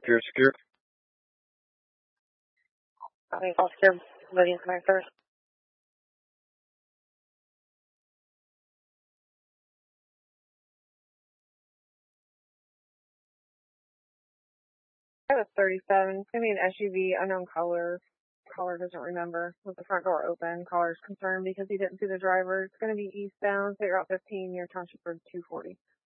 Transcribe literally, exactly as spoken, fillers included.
Pure Secure. I think I'll secure loading connectors. I have a thirty-seven. It's going to be an S U V, unknown color. Caller doesn't remember. With the front door open. Caller's concerned because he didn't see the driver. It's going to be eastbound, State Route fifteen near Township Road two forty.